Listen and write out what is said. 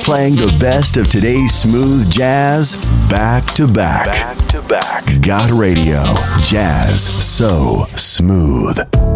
Playing the best of today's smooth jazz back to back. Got Radio. Jazz so smooth.